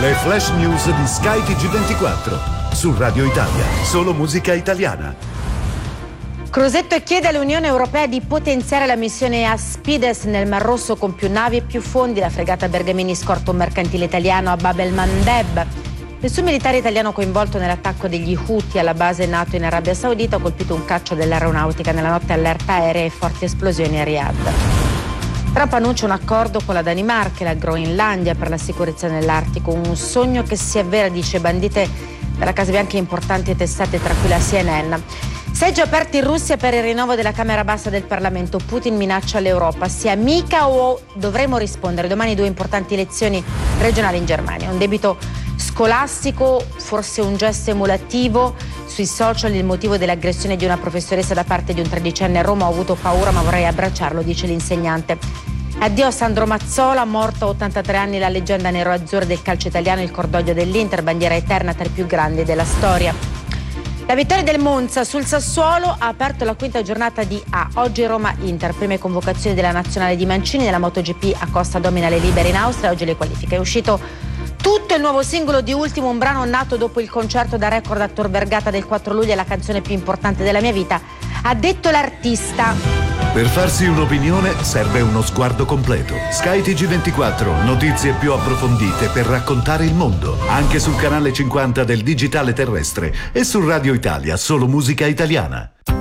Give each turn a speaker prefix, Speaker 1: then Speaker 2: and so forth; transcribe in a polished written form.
Speaker 1: Le flash news di Sky TG24. Su Radio Italia, solo musica italiana.
Speaker 2: Crosetto chiede all'Unione Europea di potenziare la missione Aspides nel Mar Rosso con più navi e più fondi. La fregata Bergamini scorta un mercantile italiano a Bab el Mandeb. Nessun militare italiano coinvolto nell'attacco degli Houthi alla base NATO in Arabia Saudita. Ha colpito un caccia dell'aeronautica nella notte, allerta aerea e forti esplosioni a Riyadh. Trump annuncia un accordo con la Danimarca e la Groenlandia per la sicurezza nell'Artico, un sogno che si avvera, dice bandite dalla Casa Bianca importanti testate tra cui la CNN. Seggi aperti in Russia per il rinnovo della Camera Bassa del Parlamento. Putin minaccia l'Europa, sia amica o dovremo rispondere. Domani 2 importanti elezioni regionali in Germania. Un debito scolastico, forse un gesto emulativo. Sui social il motivo dell'aggressione di una professoressa da parte di un 13enne a Roma. Ho avuto paura ma vorrei abbracciarlo, dice l'insegnante. Addio a Sandro Mazzola, morto a 83 anni, la leggenda nero-azzurra del calcio italiano, il cordoglio dell'Inter, bandiera eterna tra i più grandi della storia. La vittoria del Monza sul Sassuolo ha aperto la quinta giornata di A. Oggi Roma-Inter, prime convocazioni della nazionale di Mancini. Nella MotoGP Acosta domina le libere in Austria, oggi le qualifiche. È uscito tutto il nuovo singolo di Ultimo, un brano nato dopo il concerto da record a Tor Vergata del 4 luglio, è la canzone più importante della mia vita, ha detto l'artista.
Speaker 1: Per farsi un'opinione serve uno sguardo completo. Sky TG24, notizie più approfondite per raccontare il mondo, anche sul canale 50 del digitale terrestre e su Radio Italia, solo musica italiana.